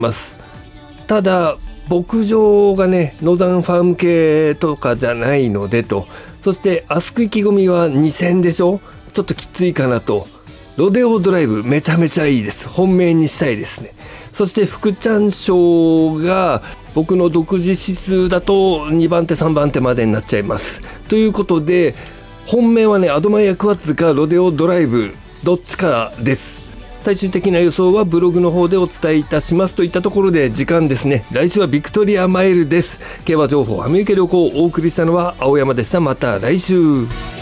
ます。ただ牧場がねノーザンファーム系とかじゃないのでと、そしてアスク意気込みは2000でしょ、ちょっときついかなと。ロデオドライブめちゃめちゃいいです。本命にしたいですね。そして福ちゃん賞が僕の独自指数だと2番手3番手までになっちゃいます。ということで本命はねアドマイヤクワッツかロデオドライブどっちかです。最終的な予想はブログの方でお伝えいたします。といったところで時間ですね。来週はビクトリアマイルです。競馬情報アメリカ旅行をお送りしたのは青山でした。また来週。